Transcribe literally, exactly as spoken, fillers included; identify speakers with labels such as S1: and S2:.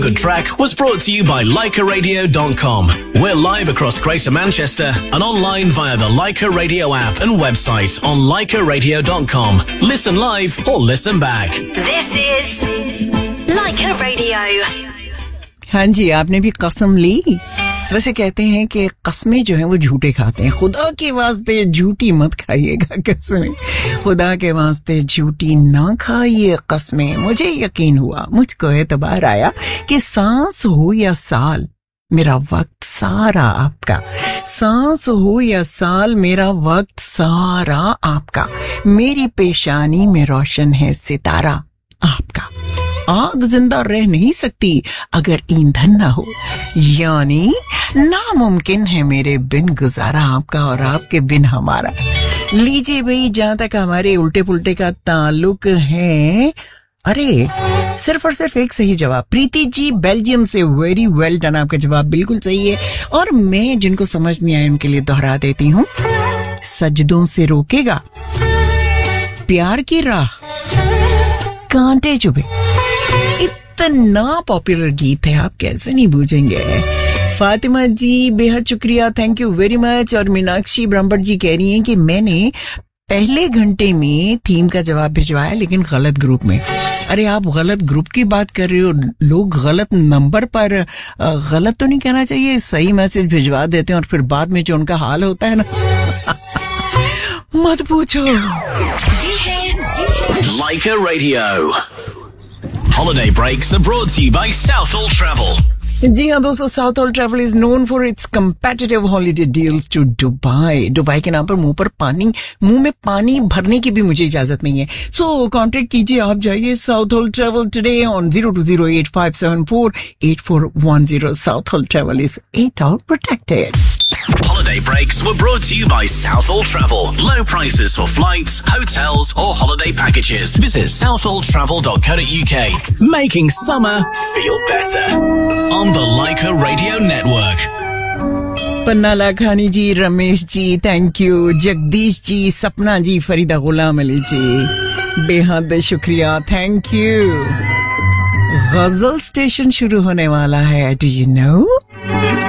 S1: Good Track was brought to you by Leica Radio dot com. We're live across Greater Manchester and online via the Leica Radio app and website on Leica Radio dot com. Listen live or listen back.
S2: This is Leica Radio.
S3: हाँ जी, आपने भी कसम ली। वैसे कहते हैं कि कस्में जो हैं वो झूठे खाते हैं। खुदा के वास्ते झूठी मत खाइएगा कसमें, खुदा के वास्ते झूठी ना खाइए कसमें। मुझे यकीन हुआ, मुझको एतबार आया कि सांस हो या साल मेरा वक्त सारा आपका, सांस हो या साल मेरा वक्त सारा आपका, मेरी पेशानी में रोशन है सितारा आपका। आग जिंदा रह नहीं सकती अगर ईंधन ना हो, यानी नामुमकिन है मेरे बिन गुजारा आपका और आपके बिन हमारा। लीजिए भाई, जहां तक हमारे उल्टे पुल्टे का ताल्लुक है, अरे सिर्फ और सिर्फ एक सही जवाब। प्रीति जी बेल्जियम से, वेरी वेल डन, आपका जवाब बिल्कुल सही है। और मैं जिनको समझ नहीं आया उनके लिए दोहरा देती हूँ। सजदों से रोकेगा प्यार की राह, कांटे चुभे, इतना पॉपुलर गीत है, आप कैसे नहीं बूझेंगे। फातिमा जी बेहद शुक्रिया, थैंक यू वेरी मच। और मीनाक्षी ब्रह्मभट्ट जी कह रही हैं कि मैंने पहले घंटे में थीम का जवाब भिजवाया लेकिन गलत ग्रुप में। अरे आप गलत ग्रुप की बात कर रहे हो, लोग गलत नंबर पर, गलत तो नहीं कहना चाहिए, सही मैसेज भिजवा देते हैं और फिर बाद में जो उनका हाल होता है ना मत पूछो।
S1: Leica Radio. Holiday breaks are brought to you by Southall Travel.
S3: जी हाँ दोस्तों, Southall travel is known for its competitive holiday deals to Dubai. Dubai के नाम पर मुंह पर पानी, मुंह में पानी भरने की भी मुझे इजाजत नहीं है। सो कॉन्टेक्ट कीजिए, आप जाइए Southall travel today on zero to zero eight five seven four eight four one zero. Southall travel is at all protected.
S1: Holiday breaks were brought to you by Southall Travel. Low prices for flights, hotels or holiday packages. Visit southall travel dot co dot uk. Making summer feel better. On the Leica Radio Network.
S3: Panna Lakhani ji, Ramesh ji thank you, Jagdish ji, सपना जी, फरीदा गुलाम अली जी बेहद शुक्रिया, thank you. गजल station शुरू होने वाला है, do you know?